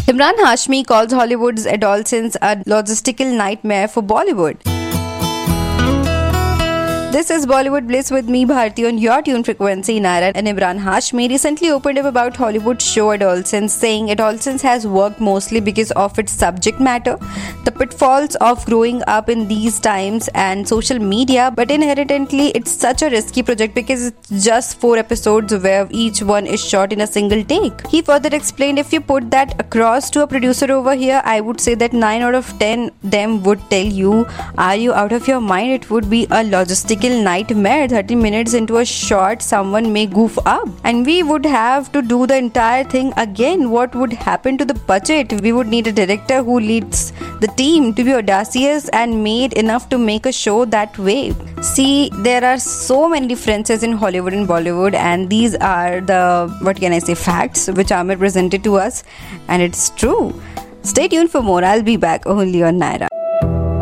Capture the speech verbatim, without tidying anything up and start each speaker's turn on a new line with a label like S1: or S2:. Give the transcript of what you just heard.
S1: Imran Hashmi calls Hollywood's adolescence a logistical nightmare for Bollywood. This is Bollywood Bliss with me, Bharti, on your tune frequency. Naira and Imran Hashmi recently opened up about Hollywood show Adolescence, saying Adolescence has worked mostly because of its subject matter, the pitfalls of growing up in these times and social media, but inherently it's such a risky project because it's just four episodes where each one is shot in a single take. He further explained, if you put that across to a producer over here, I would say that nine out of ten them would tell you, are you out of your mind? It would be a logistical nightmare. thirty minutes into a shot, someone may goof up and we would have to do the entire thing again. What would happen to the budget? We would need a director who leads the team to be audacious and made enough to make a show that way. See, there are so many differences in Hollywood and Bollywood, and these are the, what can I say, facts which Amir presented to us, and it's true. Stay tuned for more. I'll be back only on Naira.